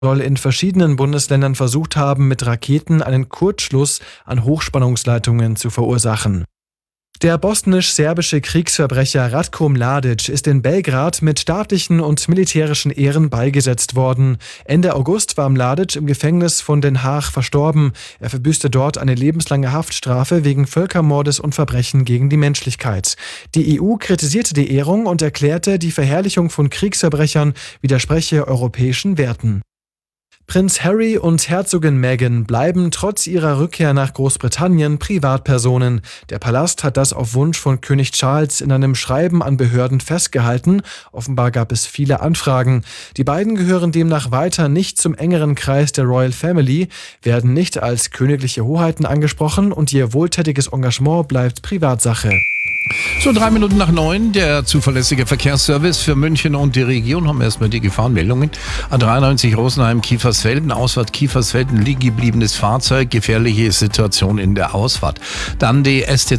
soll in verschiedenen Bundesländern versucht haben, mit Raketen einen Kurzschluss an Hochspannungsleitungen zu verursachen. Der bosnisch-serbische Kriegsverbrecher Ratko Mladic ist in Belgrad mit staatlichen und militärischen Ehren beigesetzt worden. Ende August war Mladic im Gefängnis von Den Haag verstorben. Er verbüßte dort eine lebenslange Haftstrafe wegen Völkermordes und Verbrechen gegen die Menschlichkeit. Die EU kritisierte die Ehrung und erklärte, die Verherrlichung von Kriegsverbrechern widerspreche europäischen Werten. Prinz Harry und Herzogin Meghan bleiben trotz ihrer Rückkehr nach Großbritannien Privatpersonen. Der Palast hat das auf Wunsch von König Charles in einem Schreiben an Behörden festgehalten. Offenbar gab es viele Anfragen. Die beiden gehören demnach weiter nicht zum engeren Kreis der Royal Family, werden nicht als königliche Hoheiten angesprochen und ihr wohltätiges Engagement bleibt Privatsache. So, 3 Minuten nach 9, der zuverlässige Verkehrsservice für München und die Region. Haben wir erstmal die Gefahrenmeldungen. A93 Rosenheim-Kiefersfelden, Ausfahrt Kiefersfelden, liegen gebliebenes Fahrzeug, gefährliche Situation in der Ausfahrt. Dann die ST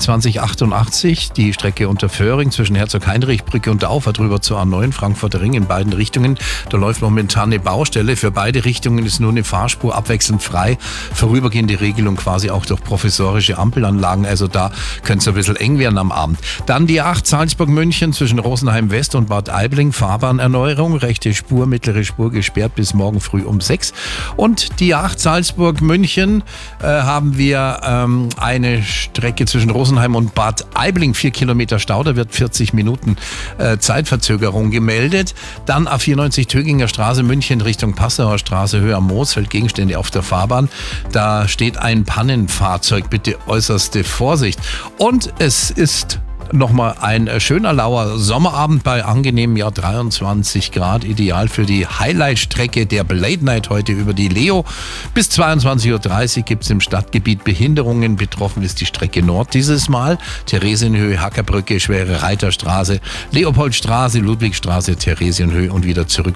2088, die Strecke unter Föhring zwischen Herzog-Heinrich-Brücke und der Auffahrt rüber zur A9, Frankfurter Ring in beiden Richtungen. Da läuft momentan eine Baustelle. Für beide Richtungen ist nur eine Fahrspur abwechselnd frei. Vorübergehende Regelung quasi auch durch provisorische Ampelanlagen. Also da könnte es ein bisschen eng werden am Abend. Dann die 8 Salzburg-München zwischen Rosenheim West und Bad Aibling, Fahrbahnerneuerung, rechte Spur, mittlere Spur gesperrt bis morgen früh um 6. Und die 8 Salzburg-München haben wir eine Strecke zwischen Rosenheim und Bad Aibling, 4 Kilometer Stau, da wird 40 Minuten Zeitverzögerung gemeldet. Dann A94 Töginger Straße, München Richtung Passauer Straße, Höhe am Moosfeld, Gegenstände auf der Fahrbahn. Da steht ein Pannenfahrzeug, bitte äußerste Vorsicht. Und es ist nochmal ein schöner lauer Sommerabend bei angenehmem 23 Grad. Ideal für die Highlight-Strecke der Blade Night heute über die Leo. Bis 22.30 Uhr gibt es im Stadtgebiet Behinderungen. Betroffen ist die Strecke Nord dieses Mal. Theresienhöhe, Hackerbrücke, Schwere Reiterstraße, Leopoldstraße, Ludwigstraße, Theresienhöhe und wieder zurück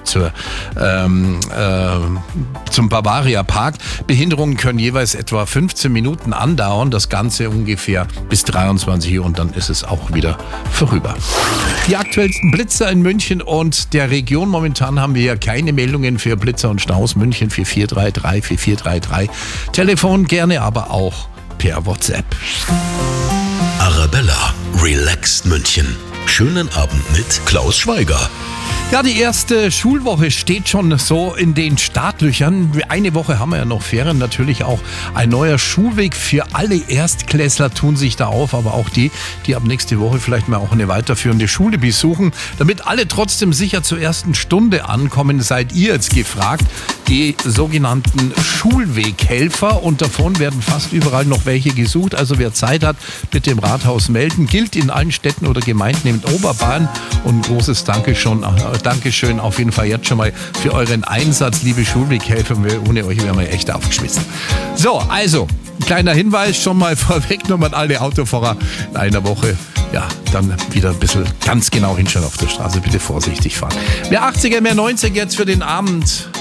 zum Bavaria Park. Behinderungen können jeweils etwa 15 Minuten andauern. Das Ganze ungefähr bis 23 Uhr und dann ist es auch wieder vorüber. Die aktuellsten Blitzer in München und der Region. Momentan haben wir ja keine Meldungen für Blitzer und Staus. München 4433 4433. Telefon gerne, aber auch per WhatsApp. Arabella, relaxed München. Schönen Abend mit Klaus Schweiger. Ja, die erste Schulwoche steht schon so in den Startlöchern. Eine Woche haben wir ja noch Ferien. Natürlich auch ein neuer Schulweg für alle Erstklässler tun sich da auf, aber auch die ab nächste Woche vielleicht mal auch eine weiterführende Schule besuchen. Damit alle trotzdem sicher zur ersten Stunde ankommen, seid ihr jetzt gefragt. Die sogenannten Schulweghelfer, und davon werden fast überall noch welche gesucht. Also wer Zeit hat, bitte im Rathaus melden. Gilt in allen Städten oder Gemeinden in Oberbayern. Und ein großes Dankeschön auf jeden Fall jetzt schon mal für euren Einsatz, liebe Schulweghelfer. Ohne euch wären wir echt aufgeschmissen. So, also, kleiner Hinweis schon mal vorweggenommen an alle Autofahrer in einer Woche. Ja, dann wieder ein bisschen ganz genau hinschauen auf der Straße. Bitte vorsichtig fahren. Mehr 80er, mehr 90er jetzt für den Abend.